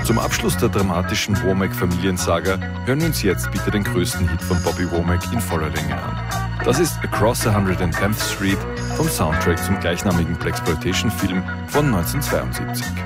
Zum Abschluss der dramatischen Womack-Familiensaga hören wir uns jetzt bitte den größten Hit von Bobby Womack in voller Länge an. Das ist Across 110th Street vom Soundtrack zum gleichnamigen Blaxploitation-Film von 1972.